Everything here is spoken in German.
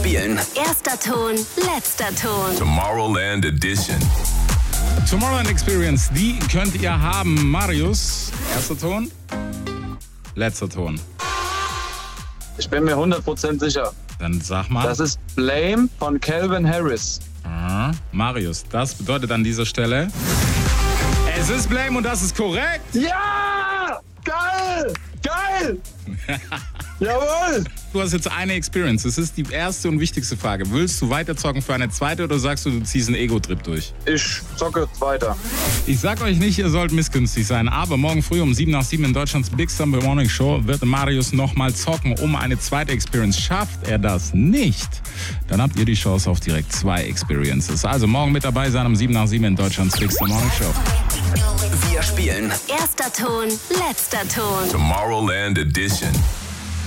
spielen. Erster Ton, letzter Ton. Tomorrowland Edition. Tomorrowland Experience, die könnt ihr haben. Marius, erster Ton, letzter Ton. Ich bin mir 100% sicher. Dann sag mal. Das ist Blame von Calvin Harris. Marius, das bedeutet an dieser Stelle, es ist Blame und das ist korrekt. Ja! Geil! Geil! Jawohl! Du hast jetzt eine Experience. Das ist die erste und wichtigste Frage. Willst du weiterzocken für eine zweite oder sagst du ziehst einen Ego-Trip durch? Ich zocke weiter. Ich sag euch nicht, ihr sollt missgünstig sein, aber morgen früh um 7 nach 7 in Deutschlands Big Summer Morning Show wird Marius nochmal zocken um eine zweite Experience. Schafft er das nicht, dann habt ihr die Chance auf direkt 2 Experiences. Also morgen mit dabei sein um 7 nach 7 in Deutschlands Big Summer Morning Show. Wir spielen Erster Ton, letzter Ton. Tomorrowland Edition.